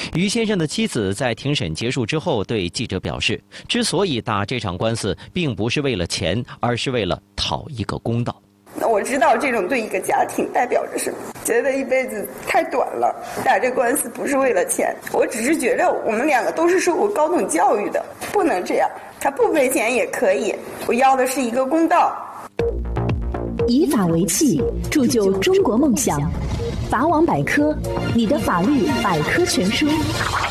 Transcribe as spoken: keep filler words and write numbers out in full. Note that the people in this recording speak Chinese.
于先生的妻子在庭审结束之后对记者表示，之所以打这场官司，并不是为了钱，而是为了讨一个公道。 那我知道这种对一个家庭代表着什么，觉得一辈子太短了，打这官司不是为了钱，我只是觉得我们两个都是受过高等教育的，不能这样，他不赔钱也可以，我要的是一个公道。 以法为器，铸就中国梦想。法网百科，你的法律百科全书。